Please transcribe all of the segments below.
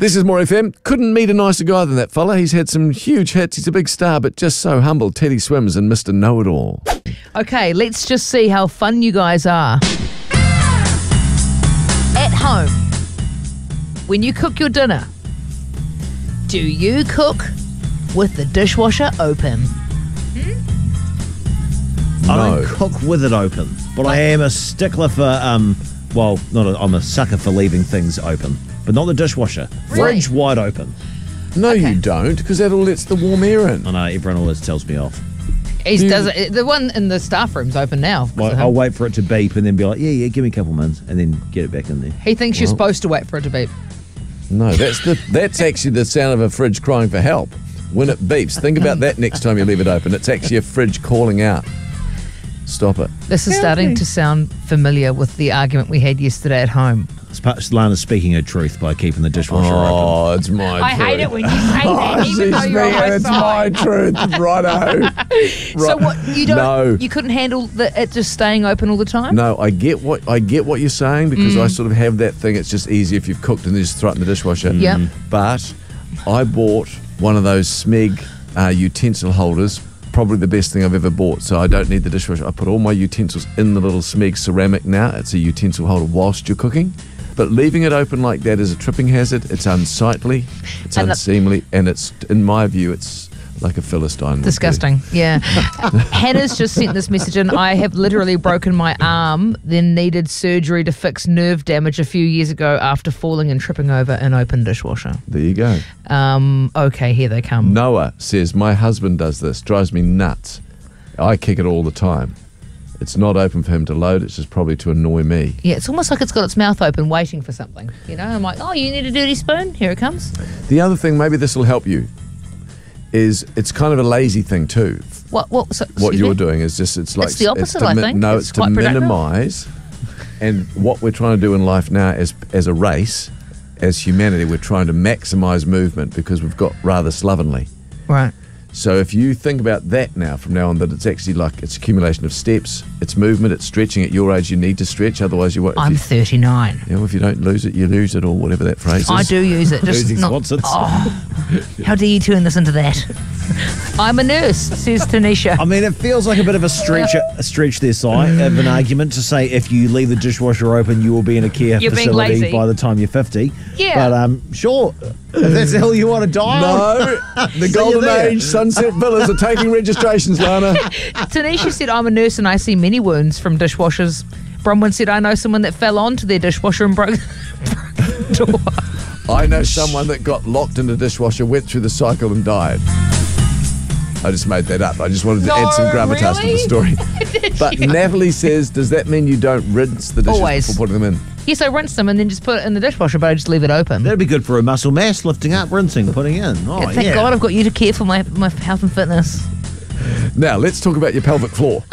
This is More FM. Couldn't meet a nicer guy than that fella. He's had some huge hits. He's a big star, but just so humble. Teddy Swims and Mr. Know-It-All. Okay, let's just see how fun you guys are. At home, when you cook your dinner, do you cook with the dishwasher open? I don't cook with it open, but I am a stickler for, I'm a sucker for leaving things open, but not the dishwasher. Really? Fridge wide open. No, Okay. you don't, because that all lets the warm air in. I know, everyone always tells me off. The one in the staff room's open now. Well, I'll wait for it to beep and then be like, yeah, give me a couple minutes, and then get it back in there. He thinks you're supposed to wait for it to beep. No, that's actually the sound of a fridge crying for help. When it beeps, think about that next time you leave it open. It's actually a fridge calling out. Stop it. This is starting to sound familiar with the argument we had yesterday at home. Lana's speaking her truth by keeping the dishwasher open. Oh, it's my truth. I hate it when you say that, even though you're on my It's side. my truth. Righto. So what, you don't? No. You couldn't handle it just staying open all the time? No, I get what you're saying, because I sort of have that thing. It's just easy if you've cooked and then just throw it in the dishwasher. Yep. But I bought one of those Smeg utensil holders. Probably the best thing I've ever bought. So I don't need the dishwasher. I put all my utensils in the little Smeg ceramic now. It's a utensil holder whilst you're cooking. But leaving it open like that is a tripping hazard. It's unsightly, it's unseemly, and it's, in my view, it's like a Philistine. Disgusting. Yeah. Hannah's just sent this message in. I have literally broken my arm, then needed surgery to fix nerve damage a few years ago after falling and tripping over an open dishwasher. There you go. Okay, here they come. Noah says, my husband does this, drives me nuts. I kick it all the time. It's not open for him to load, it's just probably to annoy me. Yeah, it's almost like it's got its mouth open waiting for something. You know, I'm like, oh, you need a dirty spoon? Here it comes. The other thing, maybe this will help you, is it's kind of a lazy thing too. What What you're doing is just, it's like... It's the opposite, I think. No, It's it's to quite productive. minimise. And what we're trying to do in life now as a race, as humanity, we're trying to maximise movement because we've got rather slovenly. Right. So if you think about that now, from now on, that it's actually like it's accumulation of steps, it's movement, it's stretching. At your age, you need to stretch, otherwise you won't. I'm 39. If you don't lose it, you lose it, or whatever that phrase is. I do use it. Just Losing not. wants it. How dare you turn this into that? I'm a nurse, says Tanisha. I mean, it feels like a bit of a stretch there, Si, of an argument to say if you leave the dishwasher open, you will be in a care You're being facility lazy. by the time you're 50. Yeah. But sure, if that's the hell you want to die on. No, the So you're Golden there. Age Sunset Villas are taking registrations, Lana. Tanisha said, I'm a nurse and I see many wounds from dishwashers. Bronwyn said, I know someone that fell onto their dishwasher and broke the door. I know someone that got locked in the dishwasher, went through the cycle and died. I just made that up. I just wanted to add some gravitas to the story. But Natalie says, does that mean you don't rinse the dishes Always. before putting them in? Yes, I rinse them and then just put it in the dishwasher, but I just leave it open. That'd be good for a muscle mass, lifting up, rinsing, putting in. Oh, Thank yeah. God I've got you to care for my health and fitness. Now, let's talk about your pelvic floor.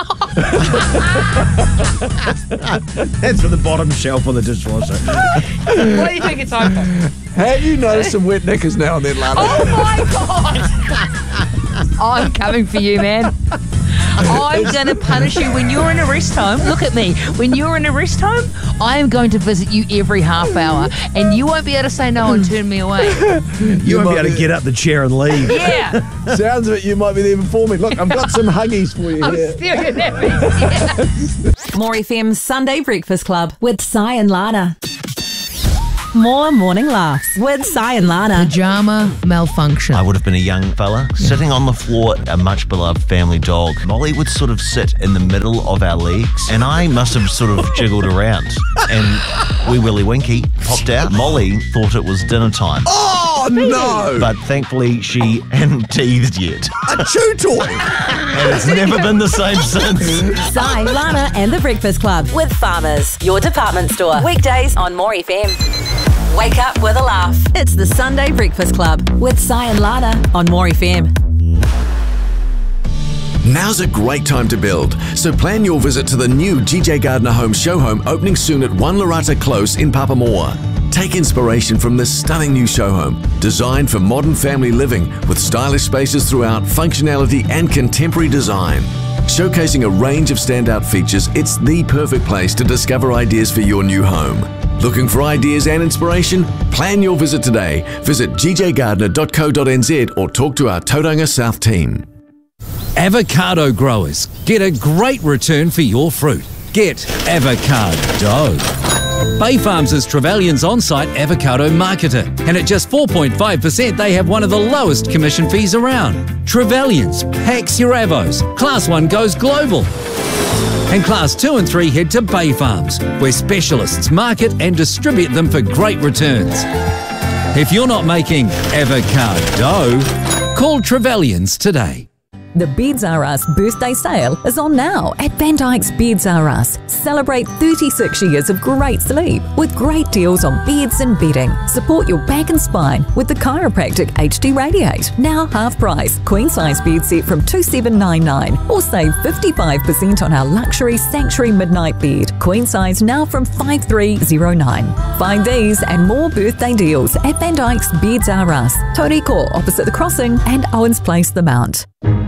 That's for the bottom shelf on the dishwasher. What do you think it's open? Have you noticed some wet knickers now and then, Lana? Oh my God! I'm coming for you, man. I'm going to punish you when you're in a rest home. Look at me. When you're in a rest home, I am going to visit you every half hour, and you won't be able to say no and turn me away. You won't be able to get up the chair and leave. Yeah. Sounds of it, you might be there before me. Look, I've got some huggies for you I'm here. staring at me. Yeah. More FM's Sunday Breakfast Club with Si and Lana. More morning laughs with Si and Lana. Pajama malfunction. I would have been a young fella sitting on the floor, a much beloved family dog. Molly would sort of sit in the middle of our legs, and I must have sort of jiggled around. And Wee Willie Winky popped out. Molly thought it was dinner time, Oh, no! but thankfully she hadn't teethed yet. A chew toy! And it's never been the same since. Si, Lana and the Breakfast Club with Farmers, your department store. Weekdays on More FM. Wake up with a laugh. It's the Sunday Breakfast Club with Si and Lana on More FM. Now's a great time to build, so plan your visit to the new GJ Gardner Home show home opening soon at 1 Larata Close in Papamoa. Take inspiration from this stunning new show home, designed for modern family living with stylish spaces throughout, functionality and contemporary design. Showcasing a range of standout features, it's the perfect place to discover ideas for your new home. Looking for ideas and inspiration? Plan your visit today. Visit gjgardner.co.nz or talk to our Tauranga South team. Avocado growers, get a great return for your fruit. Get avocado. Bay Farms is Trevelyan's on-site avocado marketer, and at just 4.5%, they have one of the lowest commission fees around. Trevelyan's packs your avos. Class 1 goes global. And Class 2 and 3 head to Bay Farms, where specialists market and distribute them for great returns. If you're not making avocado, call Trevelyan's today. The Beds R Us birthday sale is on now at Van Dyke's Beds R Us. Celebrate 36 years of great sleep with great deals on beds and bedding. Support your back and spine with the Chiropractic HD Radiate. Now half price. Queen size bed set from $2,799 or save 55% on our luxury Sanctuary Midnight bed. Queen size now from $5,309. Find these and more birthday deals at Van Dyke's Beds R Us. Toriko opposite the crossing and Owens Place the Mount.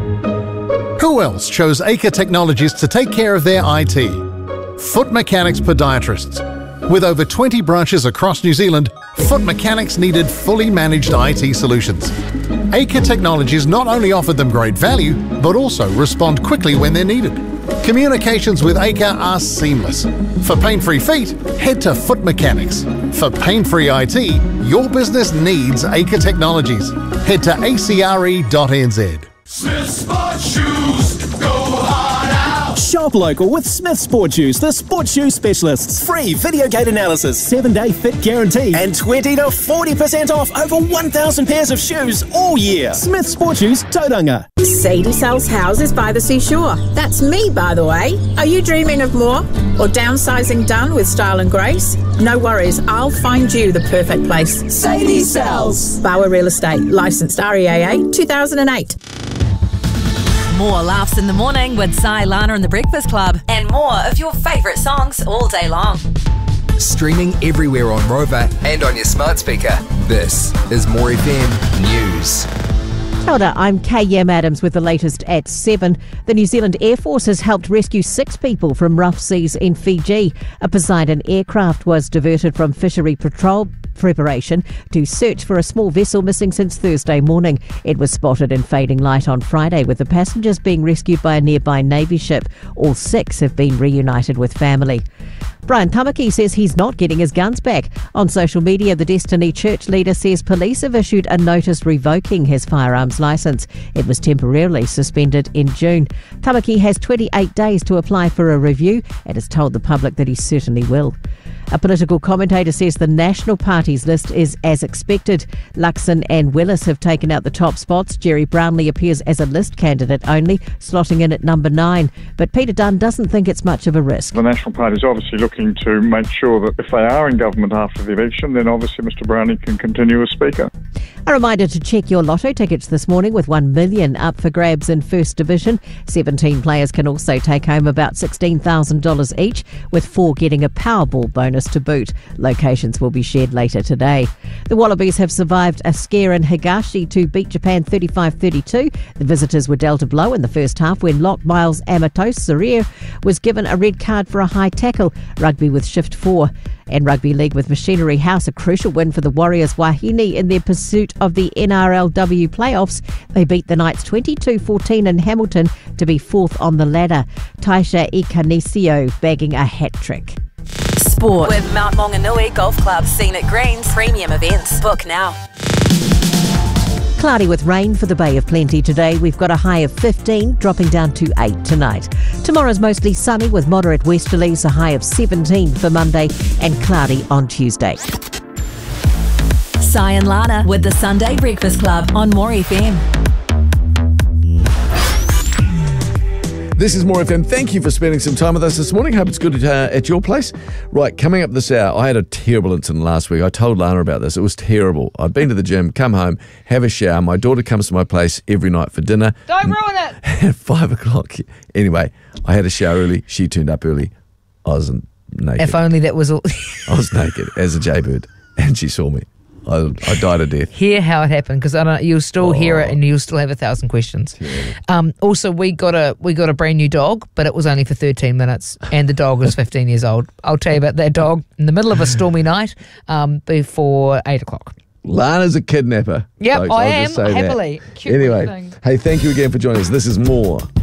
Who else chose Acre Technologies to take care of their IT? Foot Mechanics Podiatrists. With over 20 branches across New Zealand, Foot Mechanics needed fully managed IT solutions. Acre Technologies not only offered them great value, but also respond quickly when they're needed. Communications with Acre are seamless. For pain-free feet, head to Foot Mechanics. For pain-free IT, your business needs Acre Technologies. Head to acre.nz. Smith Sport Shoes, go hard out. Shop local with Smith Sport Shoes, the sports shoe specialists. Free video gate analysis, 7-day fit guarantee, and 20 to 40% off over 1,000 pairs of shoes all year. Smith Sport Shoes, Tauranga. Sadie sells houses by the seashore. That's me, by the way. Are you dreaming of more? Or downsizing done with style and grace? No worries, I'll find you the perfect place. Sadie sells. Bauer Real Estate, licensed REAA 2008. More laughs in the morning with Sai, Lana and the Breakfast Club. And more of your favourite songs all day long. Streaming everywhere on Rover and on your smart speaker. This is More FM News. Kia ora, I'm K.M. Adams with the latest at 7. The New Zealand Air Force has helped rescue 6 people from rough seas in Fiji. A Poseidon aircraft was diverted from fishery patrol preparation to search for a small vessel missing since Thursday morning. It was spotted in fading light on Friday, with the passengers being rescued by a nearby Navy ship. All 6 have been reunited with family. Brian Tamaki says he's not getting his guns back. On social media, the Destiny Church leader says police have issued a notice revoking his firearms licence. It was temporarily suspended in June. Tamaki has 28 days to apply for a review and has told the public that he certainly will. A political commentator says the National Party's list is as expected. Luxon and Willis have taken out the top spots. Jerry Brownlee appears as a list candidate only, slotting in at number 9. But Peter Dunn doesn't think it's much of a risk. The National Party is obviously looking to make sure that if they are in government after the election, then obviously Mr Brownlee can continue as Speaker. A reminder to check your lotto tickets this morning, with $1 million up for grabs in First Division. 17 players can also take home about $16,000 each, with 4 getting a Powerball bonus to boot. Locations will be shared later today. The Wallabies have survived a scare in Higashi to beat Japan 35-32. The visitors were dealt a blow in the first half when Lock Miles Amatos Sarir was given a red card for a high tackle. Rugby with Shift 4. And Rugby League with Machinery House, a crucial win for the Warriors Wahine in their pursuit of the NRLW playoffs. They beat the Knights 22-14 in Hamilton to be 4th on the ladder. Taisha Ikanisio bagging a hat-trick. Sport with Mount Maunganui Golf Club, Scenic Greens, premium events. Book now. Cloudy with rain for the Bay of Plenty today. We've got a high of 15, dropping down to 8 tonight. Tomorrow's mostly sunny with moderate westerlies, a high of 17 for Monday, and cloudy on Tuesday. Sai and Lana with the Sunday Breakfast Club on More FM. This is More FM. Thank you for spending some time with us this morning. Hope it's good at your place. Right, coming up this hour, I had a terrible incident last week. I told Lana about this. It was terrible. I'd been to the gym, come home, have a shower. My daughter comes to my place every night for dinner. Don't ruin it. At 5 o'clock. Anyway, I had a shower early. She turned up early. I wasn't naked. If only that was all. I was naked as a jaybird, and she saw me. I died a death. Hear how it happened, because you'll still hear it and you'll still have 1,000 questions. Also, we got a brand new dog, but it was only for 13 minutes, and the dog was 15 years old. I'll tell you about that dog in the middle of a stormy night before 8 o'clock. Lana's a kidnapper. Yep, folks. I I'll am, just say happily. that. Anyway, hey, thank you again for joining us. This is more